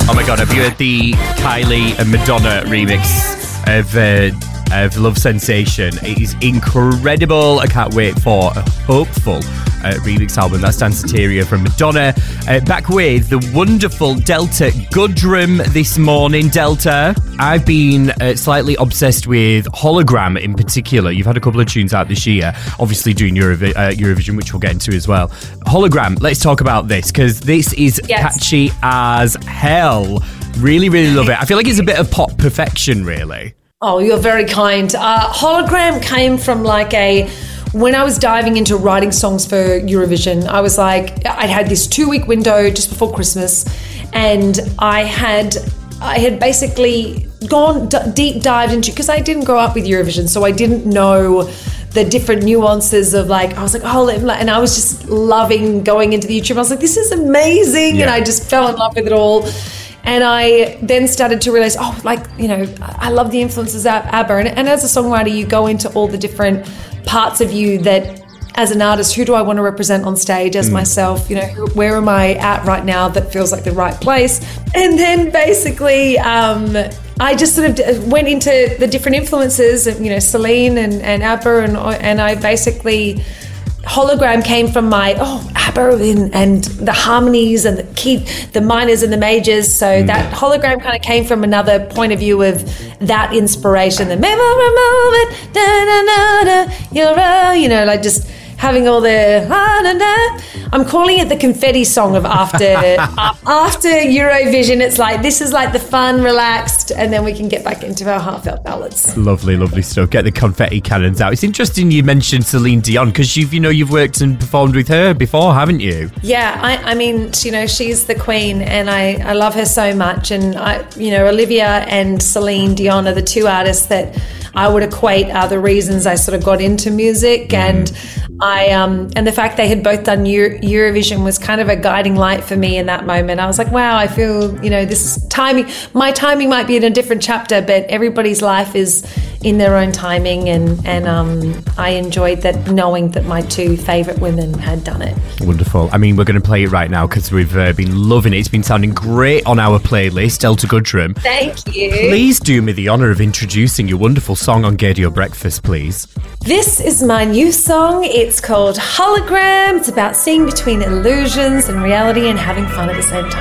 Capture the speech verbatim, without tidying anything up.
Oh my God, have you heard the Kylie and Madonna remix of uh, of Love Sensation? It is incredible. I can't wait for a hopeful uh, remix album. That's Danceteria from Madonna. Uh, back with the wonderful Delta Goodrem this morning. Delta, I've been uh, slightly obsessed with Hologram in particular. You've had a couple of tunes out this year, obviously doing Eurovi- uh, Eurovision, which we'll get into as well. Hologram, let's talk about this, because this is yes. catchy as hell. Really, really love it. I feel like it's a bit of pop perfection, really. Oh, you're very kind. Uh, Hologram came from like a... When I was diving into writing songs for Eurovision, I was like, I had this two-week window just before Christmas, and I had... I had basically gone d- deep dived into, because I didn't grow up with Eurovision, so I didn't know the different nuances of like, I was like, oh, and I was just loving going into the YouTube. I was like, this is amazing. Yeah. And I just fell in love with it all. And I then started to realize, oh, like, you know, I love the influences of ABBA. And, and as a songwriter, you go into all the different parts of you that, as an artist, who do I want to represent on stage as mm. myself? You know, where am I at right now that feels like the right place? And then basically, um, I just sort of went into the different influences, you know, Celine and, and ABBA, and and I basically, Hologram came from my, oh, ABBA and, and the harmonies and the key, the minors and the majors. So mm. that Hologram kind of came from another point of view of that inspiration. The moment, da, da, da, da, you're, uh, you know, like just having all the, ah, da, da. I'm calling it the confetti song of after after Eurovision. It's like, this is like the fun, relaxed, and then we can get back into our heartfelt ballads. Lovely, lovely stuff. Get the confetti cannons out. It's interesting you mentioned Celine Dion, because you've, you know, you've worked and performed with her before, haven't you? Yeah, I, I mean, you know, she's the queen, and I, I love her so much. And I, you know, Olivia and Celine Dion are the two artists that I would equate are the reasons I sort of got into music. Mm. And I um and the fact they had both done Euro- Eurovision was kind of a guiding light for me in that moment. I was like, wow, I feel, you know, this is timing. My timing might be in a different chapter, but everybody's life is in their own timing, and and um I enjoyed that, knowing that my two favourite women had done it. Wonderful. I mean, we're going to play it right now because we've uh, been loving it. It's been sounding great on our playlist, Delta Goodrem. Thank you. Please do me the honour of introducing your wonderful song on Gaydio Breakfast, please. This is my new song. It's called Hologram. It's about seeing between illusions and reality and having fun at the same time.